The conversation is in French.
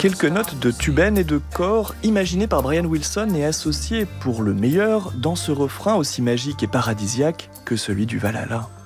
Quelques notes de tubaine et de cor imaginées par Brian Wilson et associées pour le meilleur dans ce refrain aussi magique et paradisiaque que celui du Valhalla.